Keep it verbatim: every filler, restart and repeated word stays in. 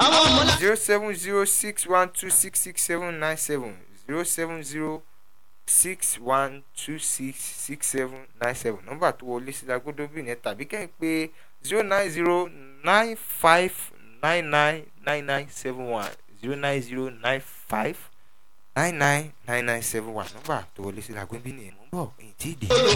zero seven zero six one two six six seven nine seven zero seven zero six one two six six seven nine seven nọ́mbà tó wọlé sí Lágódó bí ní tàbí kẹ́hìn pé zero nine zero nine five nine nine nine nine seven one zero nine zero nine five nine nine nine nine seven one nọ́mbà tó wọlé sí Lágódó bí ní mò ń bọ̀ èyí tí ì dé.